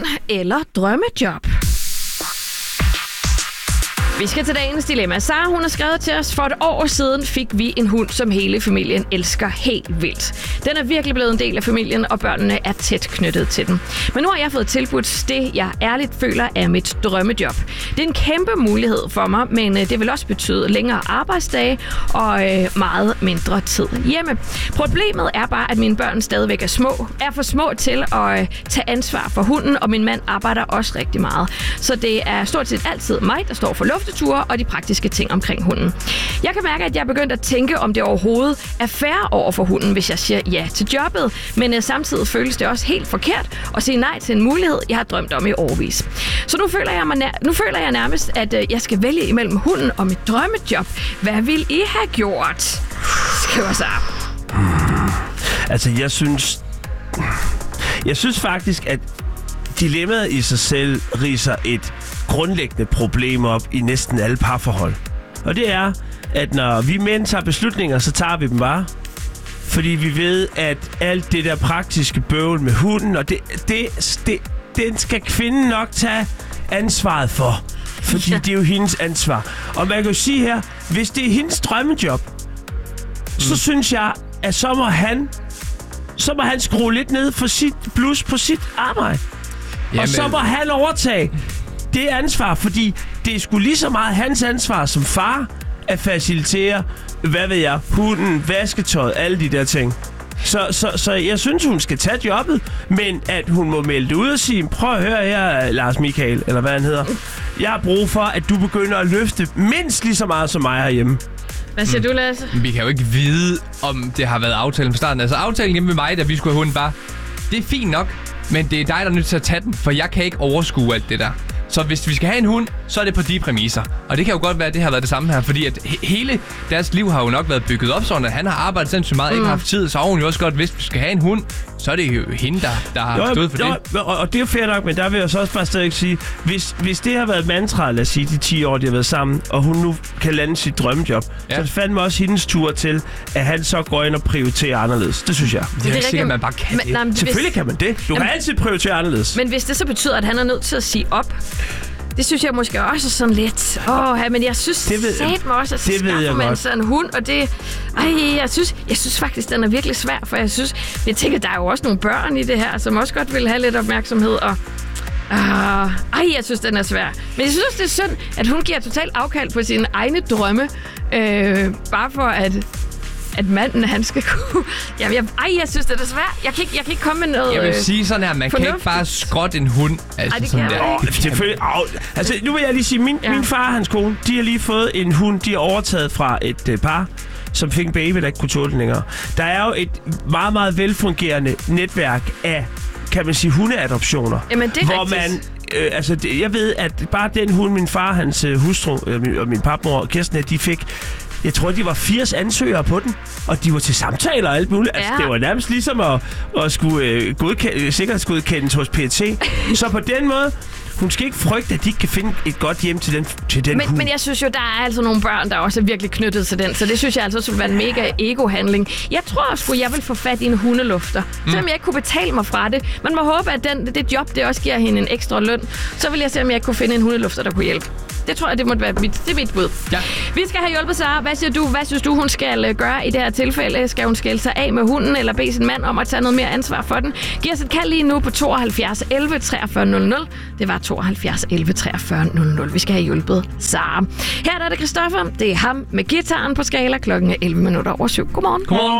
eller drømmejob? Vi skal til dagens dilemma. Sara, hun har skrevet til os, for et år siden fik vi en hund, som hele familien elsker helt vildt. Den er virkelig blevet en del af familien, og børnene er tæt knyttet til den. Men nu har jeg fået tilbudt det, jeg ærligt føler er mit drømmejob. Det er en kæmpe mulighed for mig, men det vil også betyde længere arbejdsdage og meget mindre tid hjemme. Problemet er bare, at mine børn stadigvæk er for små til at tage ansvar for hunden, og min mand arbejder også rigtig meget. Så det er stort set altid mig, der står for lufteture og de praktiske ting omkring hunden. Jeg kan mærke, at jeg er begyndt at tænke, om det overhovedet er fair over for hunden, hvis jeg siger ja til jobbet, men samtidig føles det også helt forkert at sige nej til en mulighed, jeg har drømt om i årevis. Så nu føler jeg nærmest, at jeg skal vælge imellem hunden og mit drømmejob. Hvad vil I have gjort? Skriver Sara. Altså, jeg synes faktisk, at dilemmaet i sig selv riser et grundlæggende problem op i næsten alle parforhold. Og det er, at når vi mænd tager beslutninger, så tager vi dem bare. Fordi vi ved, at alt det der praktiske bøvl med hunden, og den skal kvinden nok tage ansvaret for. Fordi det er jo hendes ansvar. Og man kan jo sige her, hvis det er hendes drømmejob, så synes jeg, at så må han skrue lidt ned for sit blus på sit arbejde. Jamen. Og så må han overtage det ansvar, fordi det er sgu lige så meget hans ansvar som far at facilitere, hunden, vasketøjet, alle de der ting. Så jeg synes, hun skal tage jobbet, men at hun må melde det ud og sige, prøv at høre her, Lars Michael, eller hvad han hedder. Jeg har brug for, at du begynder at løfte mindst lige så meget som mig herhjemme. Hvad siger du, Lasse? Vi kan jo ikke vide, om det har været aftalen fra starten. Altså aftalen hjemme med mig, da vi skulle have hunden, bare, det er fint nok, men det er dig, der er nødt til at tage den, for jeg kan ikke overskue alt det der. Så hvis vi skal have en hund, så er det på de præmisser. Og det kan jo godt være, at det har været det samme her, fordi at hele deres liv har jo nok været bygget op sådan, at han har arbejdet sindssygt meget, ikke haft tid, så har hun jo også godt, hvis vi skal have en hund, så er det jo hende, der har stået for det. Og det er jo fair nok, men der vil jeg så også bare stadig sige, hvis det har været mantra, lad os sige, de 10 år, de har været sammen, og hun nu kan lande sit drømmejob, så er det fandme også hendes tur til, at han så går ind og prioriterer anderledes. Det synes jeg. Det er ikke sikkert, man bare kan det. Selvfølgelig kan man det. Du kan altid prioritere anderledes. Men hvis det så betyder, at han er nødt til at sige op, det synes jeg måske også er sådan lidt. Men jeg synes satme også, at så skaffer man sådan en hund, og det... jeg synes faktisk, den er virkelig svær, for jeg tænker, der er jo også nogle børn i det her, som også godt vil have lidt opmærksomhed, og... jeg synes, den er svær. Men jeg synes også, det er synd, at hun giver totalt afkald på sine egne drømme, bare for at manden, han skal kunne... jeg synes, det er svært. Jeg kan ikke komme med noget... Jeg vil sige sådan her, man kan ikke bare skrotte en hund. Altså det sådan der. Altså, nu vil jeg lige sige, min far og hans kone, de har lige fået en hund, de har overtaget fra et par, som fik en baby, der ikke kunne tåle den længere. Der er jo et meget, meget velfungerende netværk af, kan man sige, hundeadoptioner. Jamen, det er hvor rigtigt. Jeg ved, at bare den hund, min far, hans hustru og min papmor, Kirsten, de fik... Jeg tror, de var 80 ansøgere på den, og de var til samtaler og alt muligt. Altså, det var nærmest ligesom at skulle sikkerhedsgodkendes hos PET. Så på den måde, hun skal ikke frygte, at de ikke kan finde et godt hjem til den hund. Men jeg synes jo, der er altså nogle børn, der også er virkelig knyttet til den, så det synes jeg altså også vil være en mega ego-handling. Jeg tror også, jeg vil få fat i en hundelufter, selvom jeg ikke kunne betale mig fra det. Man må håbe, at det job, det også giver hende en ekstra løn. Så vil jeg se, om jeg kunne finde en hundelufter, der kunne hjælpe. Det tror jeg, det måtte være mit bud. Ja. Vi skal have hjulpet Sara. Hvad siger du? Hvad synes du, hun skal gøre i det her tilfælde? Skal hun skælde sig af med hunden, eller bede sin mand om at tage noget mere ansvar for den? Giv os et kald lige nu på 72 11 43 00. Det var 72 11 43 00. Vi skal have hjulpet Sara. Her er det Christoffer. Det er ham med gitaren på skala. Klokken er 11 minutter over 7. Godmorgen. Godmorgen.